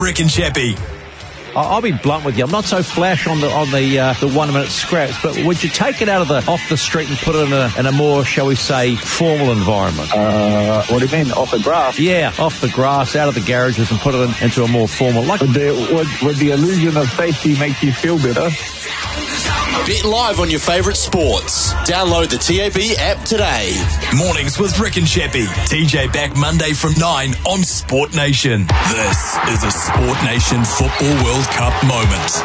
Rick and Chappie. I'll be blunt with you. I'm not so flash on the 1 minute scraps, but would you take it off the street and put it in a more, shall we say, formal environment? What do you mean, off the grass? Yeah, off the grass, out of the garages, and put it into a more formal. Would the illusion of safety make you feel better? Bet live on your favourite sports. Download the TAB app today. Mornings with Rick and Chappie. TJ back Monday from 9 on Sport Nation. This is a Sport Nation Football World Cup moment.